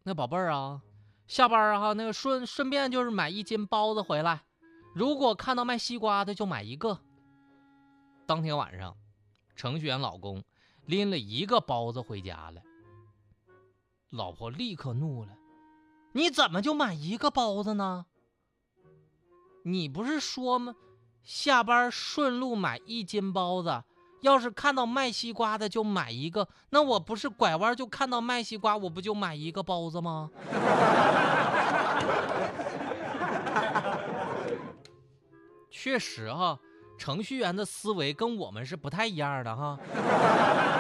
那宝贝儿啊，下班啊，那个顺便就是买1斤包子回来，如果看到卖西瓜的就买1个。当天晚上，程序员老公拎了1个包子回家了，老婆立刻怒了：你怎么就买1个包子呢？你不是说吗？下班顺路买1斤包子，要是看到卖西瓜的就买1个，那我不是拐弯就看到卖西瓜，我不就买1个包子吗？确实哈，程序员的思维跟我们是不太一样的哈。